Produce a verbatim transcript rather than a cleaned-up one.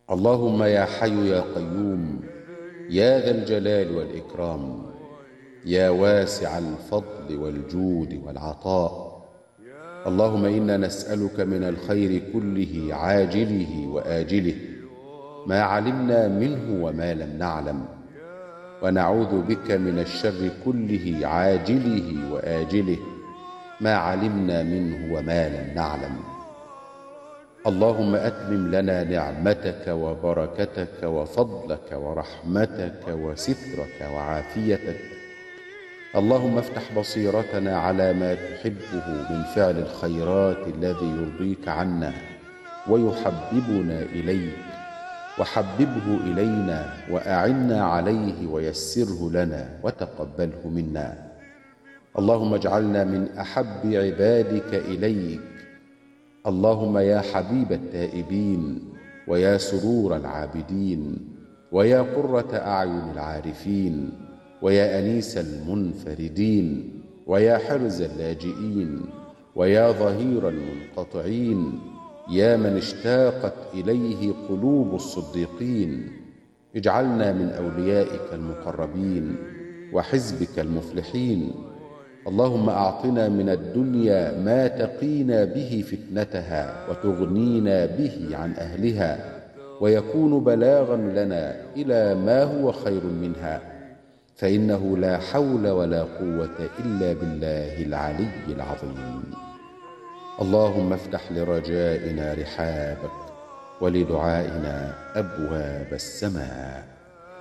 اللهم يا حي يا قيوم يا ذا الجلال والإكرام، يا واسع الفضل والجود والعطاء، اللهم إنا نسألك من الخير كله عاجله وآجله ما علمنا منه وما لم نعلم، ونعوذ بك من الشر كله عاجله وآجله ما علمنا منه وما لم نعلم. اللهم أتمم لنا نعمتك وبركتك وفضلك ورحمتك وسترك وعافيتك. اللهم افتح بصيرتنا على ما تحبه من فعل الخيرات الذي يرضيك عنا ويحببنا إليك، وحببه إلينا وأعنا عليه ويسره لنا وتقبله منا. اللهم اجعلنا من أحب عبادك إليك. اللهم يا حبيب التائبين ويا سرور العابدين ويا قرة أعين العارفين ويا أنيس المنفردين ويا حرز اللاجئين ويا ظهير المنقطعين، يا من اشتاقت إليه قلوب الصديقين، اجعلنا من أوليائك المقربين وحزبك المفلحين. اللهم أعطنا من الدنيا ما تقينا به فتنتها وتغنينا به عن أهلها، ويكون بلاغا لنا إلى ما هو خير منها، فإنه لا حول ولا قوة إلا بالله العلي العظيم. اللهم افتح لرجائنا رحابك ولدعائنا أبواب السماء.